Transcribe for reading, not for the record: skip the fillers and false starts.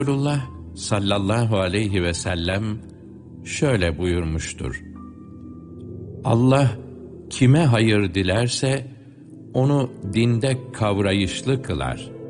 Resulullah sallallahu aleyhi ve sellem şöyle buyurmuştur: Allah kime hayır dilerse onu dinde kavrayışlı kılar.